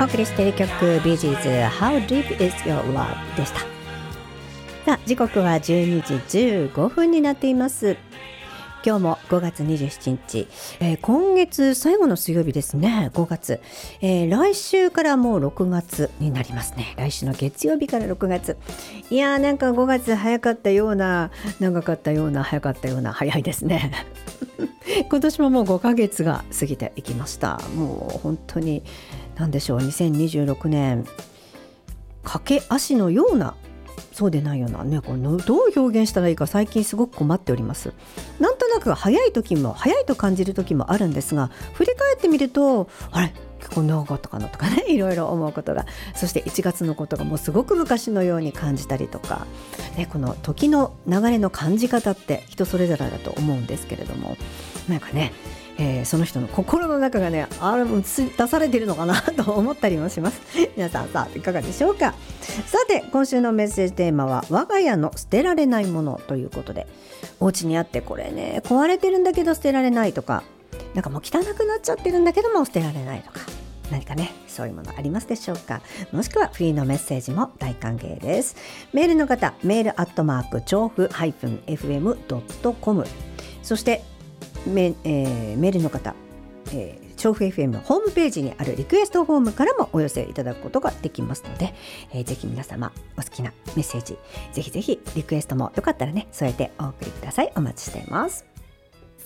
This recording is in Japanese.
お送りしている曲 Bee Gees How Deep Is Your Love でした。さあ時刻は12時15分になっています。今日も5月27日、今月最後の水曜日ですね。5月、来週からもう6月になりますね。来週の月曜日から6月。いやーなんか5月早かったような長かったような早かったような早いですね今年ももう5ヶ月が過ぎていきました。もう本当に何でしょう、2026年駆け足のようなそうでないようなね、このどう表現したらいいか最近すごく困っております。なんとなく早い時も早いと感じる時もあるんですが、振り返ってみるとあれ結構長かったかなとかね、いろいろ思うことが、そして1月のことがもうすごく昔のように感じたりとか、ね、この時の流れの感じ方って人それぞれだと思うんですけれども、なんかねその人の心の中がねあれも出されているのかなと思ったりもします。皆さんさあいかがでしょうか。さて今週のメッセージテーマは我が家の捨てられないものということで、お家にあってこれね壊れてるんだけど捨てられないとか、なんかもう汚くなっちゃってるんだけども捨てられないとか、何かねそういうものありますでしょうか。もしくはフリーのメッセージも大歓迎です。メールの方メール@調布-fm.com、 そしてメールの方、調布 FM のホームページにあるリクエストフォームからもお寄せいただくことができますので、ぜひ皆様お好きなメッセージぜひぜひリクエストもよかったらね添えてお送りください。お待ちしています。